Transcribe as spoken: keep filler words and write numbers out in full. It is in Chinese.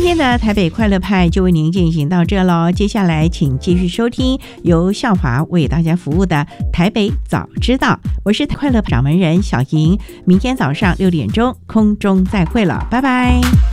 天的台北快乐派就为您进行到这喽，接下来请继续收听由校华为大家服务的台北早知道，我是快乐掌门人小莹，明天早上六点钟空中再会了，拜拜。